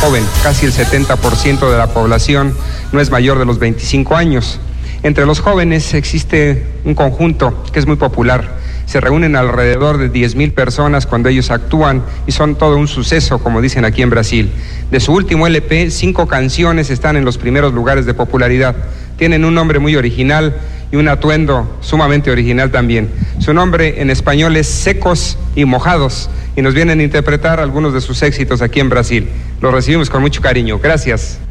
joven. Casi el 70% de la población no es mayor de los 25 años. Entre los jóvenes existe un conjunto que es muy popular. Se reúnen alrededor de 10,000 personas cuando ellos actúan y son todo un suceso, como dicen aquí en Brasil. De su último LP, 5 canciones están en los primeros lugares de popularidad. Tienen un nombre muy original y un atuendo sumamente original también. Su nombre en español es Secos y Mojados y nos vienen a interpretar algunos de sus éxitos aquí en Brasil. Los recibimos con mucho cariño. Gracias.